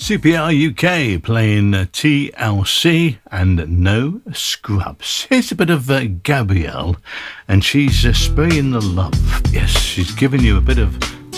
CPR UK playing TLC and No Scrubs. Here's a bit of Gabrielle, and she's spraying the love. Yes, she's giving you a bit of